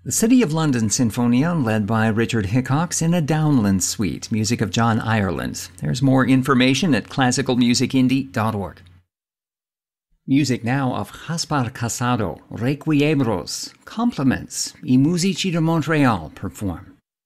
The City of London Sinfonia, led by Richard Hickox in a Downland suite, music of John Ireland. There's more information at classicalmusicindie.org. Music now of Gaspar Casado, Requiebros, Compliments, I Musici de Montreal perform.